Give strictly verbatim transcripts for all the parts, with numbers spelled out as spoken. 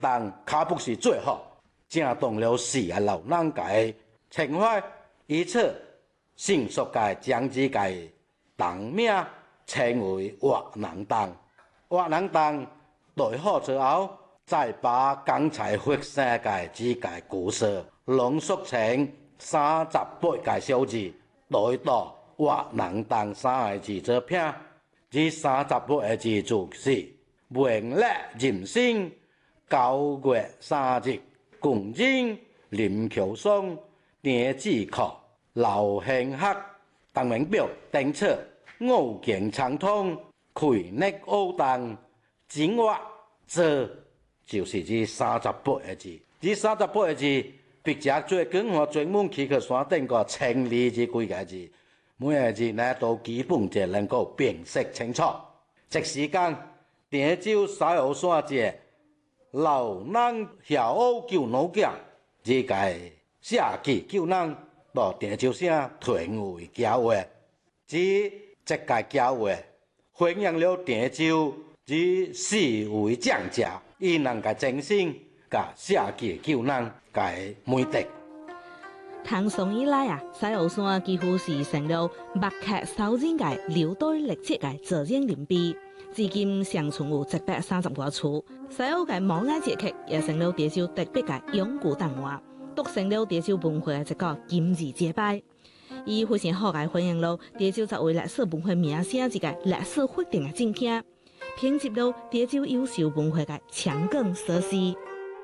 但卡不是最好，正当了事啊老人家情怀，因此迅速界将之界党名稱為活人檔。活人檔對好之後，再把剛才發生嘅之界故事濃縮成三十八個小字，來到活人檔三個字作品。這三十八個字就是明歷人生。九月三日，共進林橋松電子課流行學鄧文表訂出五經長通開力奧當精華，這就是這三十八個字。這三十八個字比較最近我專門去去山頂個清理這幾個字，每個字呢都基本就能夠辨識清楚。即時間電州西澳山節老人曉學救老鏡，這個下期救人到電州省屯為教會，這這個教會弘揚了電州之四位長者，以人嘅精神甲下期救人嘅美德。 唐宋以來啊，西澳山幾乎是成了墨客首人嘅留待歷史嘅責任林碑。至今尚存有一百三十多處，西澳嘅毛愛節氣也成了電州特別嘅永固檔案，獨成了電州文化嘅一個今日節擺。伊非常好嘅弘揚了電州作為歷史文化名聲一個歷史決定嘅證件，編輯了電州優秀文化嘅強更設施。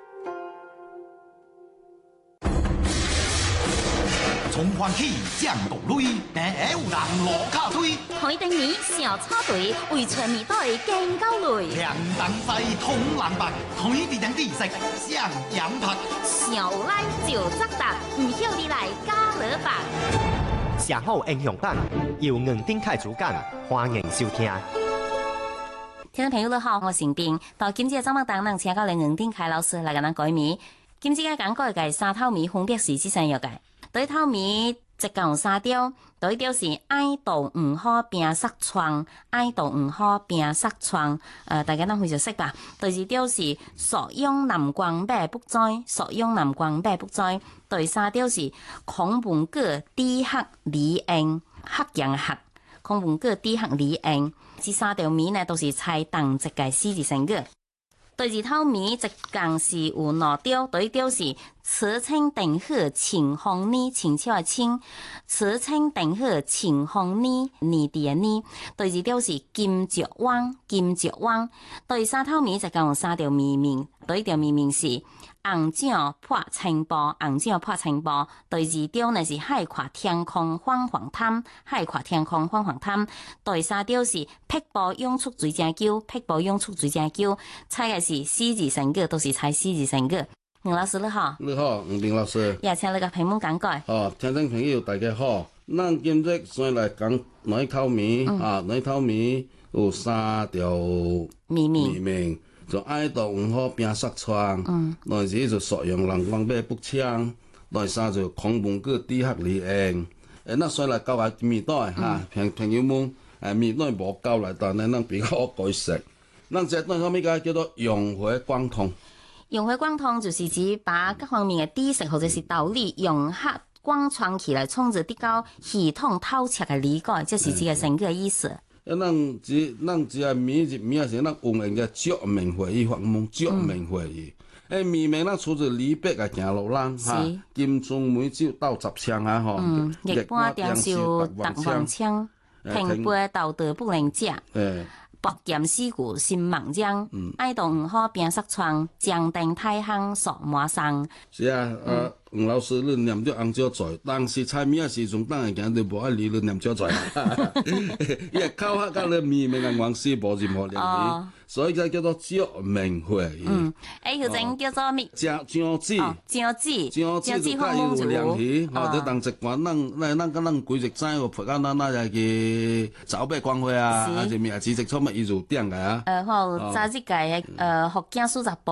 從歡喜降國淚，第一有人落卡推。 海丁米小插隊，為全面隊更高累。 兩等西通藍白，推地等地食上羊拍。 小拉就則達，唔曉你來加勒白。 上好英雄版，由吳丁凱主講，歡迎收聽。 聽眾朋友你好，我是丁。到今次嘅節目當中，請到嚟吳丁凱老師來跟咱解謎。今次嘅講過嘅三套謎分別是幾種嘅？第一套謎一共三條，第一條是愛到唔好拼紗窗，愛到唔好拼紗窗，呃，大家都會就識吧。第二條是所用南光北不在，所用南光北不在。第三條是孔文革地學理應，學人學孔文革地學理應。這三條謎呢都是猜當一個四字成語。第二套謎一共是有兩條，第一條是此青定河晴空呢，清澈的清，此青定河晴空呢，呢啲嘅呢。第二條是金石灣，金石灣。第三套謎一共有三條謎面，第一條謎面是紅掌破青波，紅掌破青波。第二條呢是海闊天空黃黃灘，海闊天空黃黃灘。第三條是碧波湧出水正橋，碧波湧出水正橋。猜嘅是四字成語，都是猜四字成語。吳老師你好， 你好，吳丁老師， 也請你個評論講解。 哦，聽眾朋友大家好，咱今日先來講哪一套謎、嗯、啊？哪一套謎有三條謎面，就愛到唔好拼紗窗，嗯，第二就所用南光北不搶，第三就孔文革地學理應。誒，咱先來教下謎底嚇，朋朋友們誒謎底無教來，但係咱比較好解釋。咱這段後面個叫做融會貫通。 融會貫通就是指把各方面嘅知識或者是道理融合貫穿起來，從而得到系統透徹嘅理解，這是這個成語嘅意思。 誒，咱只咱只係謎字謎是咱有名嘅著名會議法門，著名會議。誒，謎名咱出自李白嘅行路人嚇，金樽梅酒鬥十槍啊吼， 日半點酒逐萬槍，平杯道德不能食。薄劍四顧心茫然，愛到唔好拼紗窗，將定太行索馬上。 是啊，呃，吳老師你念咗紅椒菜，當時猜謎嘅時陣，當然講你無愛理你念椒菜，因為靠下甲你謎名嘅王師無任何聯繫，所以就叫做著名會議。嗯， 誒，佢整叫做咩？ 張張子， 張子， 張子就較有聯繫，吼，你當一關，咱咱咱甲咱規日知個，咱咱那就去走馬光會啊，還是咩啊？其實出乜意思點個啊？ 呃，好，早一屆誒，福建數十部。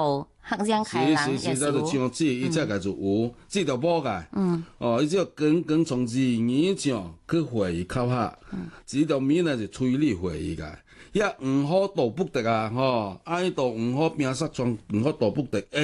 黑將開朗也是有。 是是是，就像子，伊只個就有，子就補個。嗯。哦，伊只要剛剛從字語上去會伊考下，子就面呢就推理會伊個。也毋好道不得啊！吼，愛道毋好拼殺窗，毋好道不得。